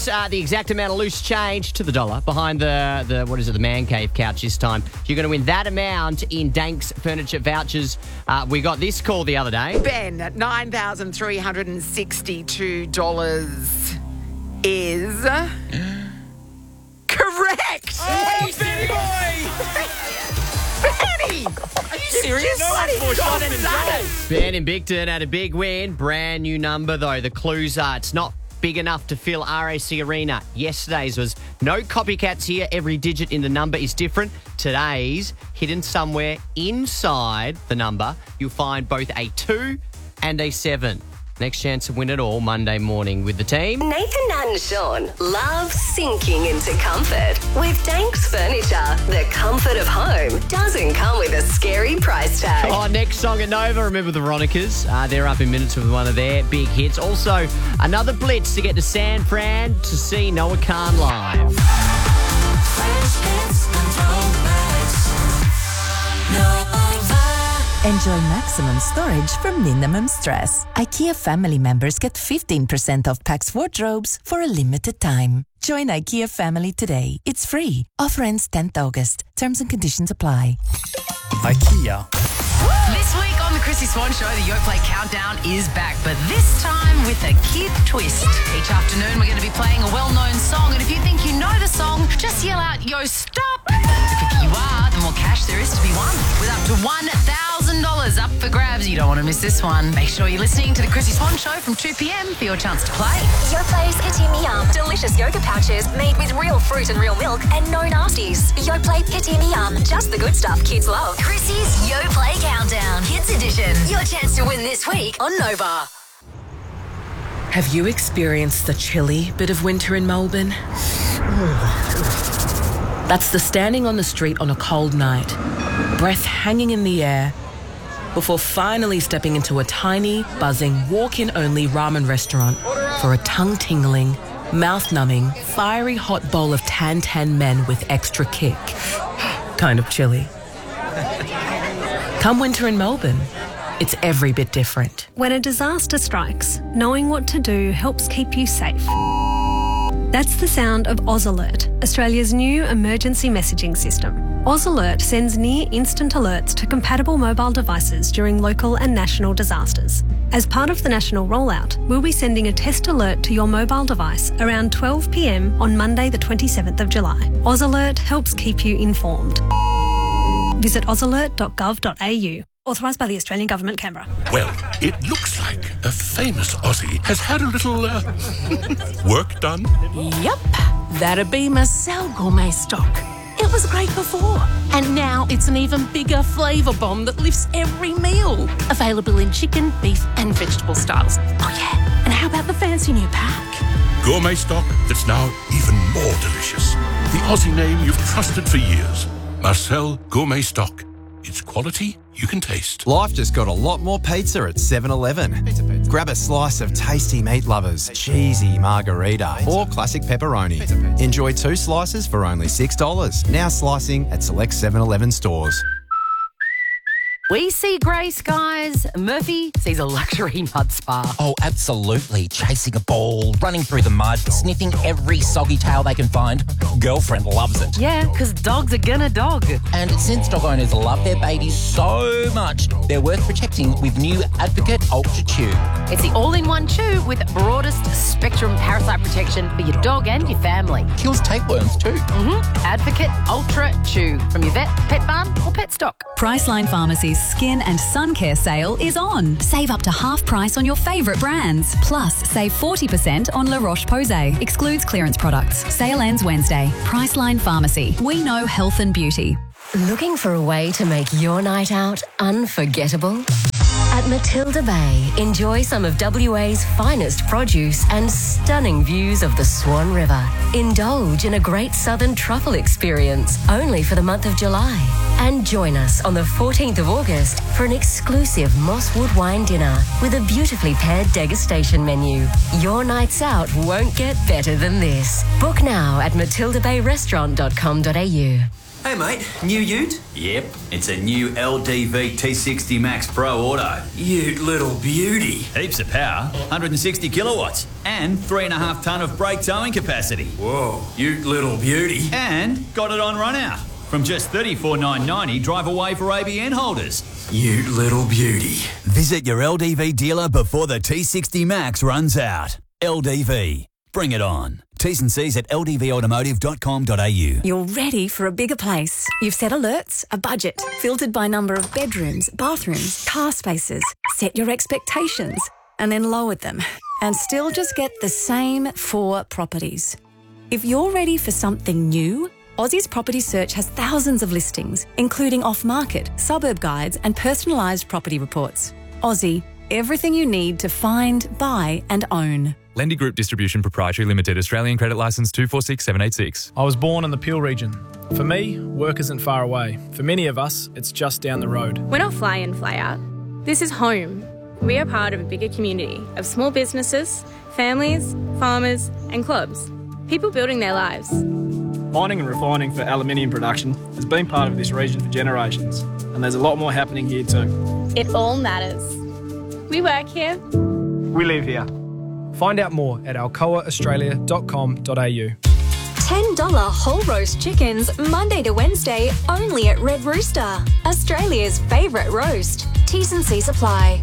the exact amount of loose change to the dollar behind the man cave couch this time. You're going to win that amount in Danks Furniture vouchers. We got this call the other day. Ben, at $9,362 is correct. Oh, Benny boy! Benny! Are you serious? Ben in Bigton had a big win. Brand new number, though. The clues are it's not big enough to fill RAC Arena. Yesterday's was no copycats here. Every digit in the number is different. Today's hidden somewhere inside the number. You'll find both a 2 and a 7. Next chance to win it all Monday morning with the team. Nathan and Sean love sinking into comfort. With Danks Furniture, the comfort of home doesn't come with a scary price tag. Oh, next song at Nova. Remember the Veronicas? They're up in minutes with one of their big hits. Also, another blitz to get to San Fran to see Noah Khan live. Enjoy maximum storage for minimum stress. IKEA family members get 15% off Pax wardrobes for a limited time. Join IKEA family today. It's free. Offer ends 10th August. Terms and conditions apply. IKEA. This week on the Chrissy Swan Show, the Yoplait Countdown is back, but this time with a kid twist. Each afternoon, we're going to be playing a well-known song, and if you think you know the song, just yell out, "Yo, stop!" If you are, the more cash there is to be won, with up to $1,000 up for grabs. You don't want to miss this one. Make sure you're listening to the Chrissy Swan Show from 2 p.m. for your chance to play. Yoplay's Petit Miam. Delicious yogurt pouches made with real fruit and real milk and no nasties. Yoplait Petit Miam. Just the good stuff kids love. Chrissy's Yoplait Countdown. Kids Edition. Your chance to win this week on Nova. Have you experienced the chilly bit of winter in Melbourne? That's the standing on the street on a cold night, breath hanging in the air, before finally stepping into a tiny, buzzing, walk-in-only ramen restaurant for a tongue-tingling, mouth-numbing, fiery hot bowl of tan men with extra kick. Kind of chilly. Come winter in Melbourne, it's every bit different. When a disaster strikes, knowing what to do helps keep you safe. That's the sound of Oz Alert, Australia's new emergency messaging system. Oz Alert sends near-instant alerts to compatible mobile devices during local and national disasters. As part of the national rollout, we'll be sending a test alert to your mobile device around 12 p.m. on Monday the 27th of July. Oz Alert helps keep you informed. Visit ozalert.gov.au. Authorised by the Australian Government, Canberra. Well, it looks like a famous Aussie has had a little work done. Yep, that'd be Marcel Gourmet Stock. It was great before, and now it's an even bigger flavour bomb that lifts every meal. Available in chicken, beef and vegetable styles. Oh yeah, and how about the fancy new pack? Gourmet Stock that's now even more delicious. The Aussie name you've trusted for years. Marcel Gourmet Stock. It's quality you can taste. Life just got a lot more pizza at 7-Eleven. Grab a slice of tasty meat lovers, cheesy margarita, or classic pepperoni. Enjoy 2 slices for only $6. Now slicing at select 7-Eleven stores. We see grey skies. Murphy sees a luxury mud spa. Oh, absolutely. Chasing a ball, running through the mud, sniffing every soggy tail they can find. Girlfriend loves it. Yeah, because dogs are gonna dog. And since dog owners love their babies so much, they're worth protecting with new Advocate Ultra Chew. It's the all-in-one chew with broadest spectrum parasite protection for your dog and your family. Kills tapeworms too. Advocate Ultra Chew from your vet, pet barn or pet stock. Priceline Pharmacy's Skin and Sun Care sale is on. Save up to half price on your favourite brands. Plus, save 40% on La Roche-Posay. Excludes clearance products. Sale ends Wednesday. Priceline Pharmacy. We know health and beauty. Looking for a way to make your night out unforgettable? At Matilda Bay, enjoy some of WA's finest produce and stunning views of the Swan River. Indulge in a great southern truffle experience only for the month of July. And join us on the 14th of August for an exclusive Mosswood wine dinner with a beautifully paired degustation menu. Your nights out won't get better than this. Book now at matildabayrestaurant.com.au. Hey mate, new ute? Yep, it's a new LDV T60 Max Pro Auto. Ute little beauty. Heaps of power, 160 kilowatts, and 3.5 tonne of brake towing capacity. Whoa, ute little beauty. And got it on run out. From just $34,990, drive away for ABN holders. Ute little beauty. Visit your LDV dealer before the T60 Max runs out. LDV. Bring it on. T's and C's at ldvautomotive.com.au. You're ready for a bigger place. You've set alerts, a budget, filtered by number of bedrooms, bathrooms, car spaces, set your expectations, and then lowered them, and still just get the same 4 properties. If you're ready for something new, Aussie's Property Search has thousands of listings, including off-market, suburb guides, and personalised property reports. Aussie, everything you need to find, buy, and own. Lendy Group Distribution Proprietary Limited, Australian Credit Licence 246786. I was born in the Peel region. For me, work isn't far away. For many of us, it's just down the road. We're not fly in, fly out. This is home. We are part of a bigger community of small businesses, families, farmers, and clubs. People building their lives. Mining and refining for aluminium production has been part of this region for generations, and there's a lot more happening here too. It all matters. We work here. We live here. Find out more at alcoaaustralia.com.au. $10 whole roast chickens, Monday to Wednesday, only at Red Rooster. Australia's favourite roast. T's and C's apply.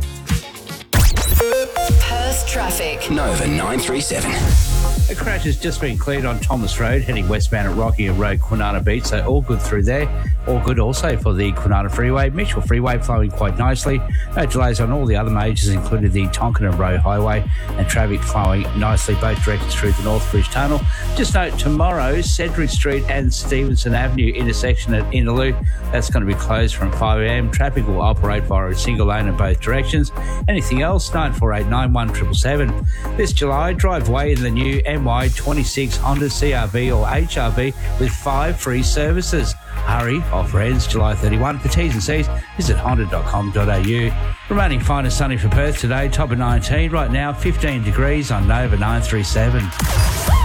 Perth traffic. Nova 937. A crash has just been cleared on Thomas Road, heading westbound at Rockingham Road, Kwinana Beach, so all good through there. All good also for the Kwinana Freeway. Mitchell Freeway flowing quite nicely. No delays on all the other majors, including the Tonkin Road Highway, and traffic flowing nicely both directions through the North Bridge Tunnel. Just note, tomorrow, Cedric Street and Stevenson Avenue intersection at Innaloo, that's going to be closed from 5 a.m. Traffic will operate via a single lane in both directions. Anything else, 948 91 777. This July, drive away in the new MY26 Honda CR-V or HRV with 5 free services. Hurry, offer ends July 31. For T's and C's, visit honda.com.au. Remaining fine and sunny for Perth today, top of 19. Right now, 15 degrees on Nova 937.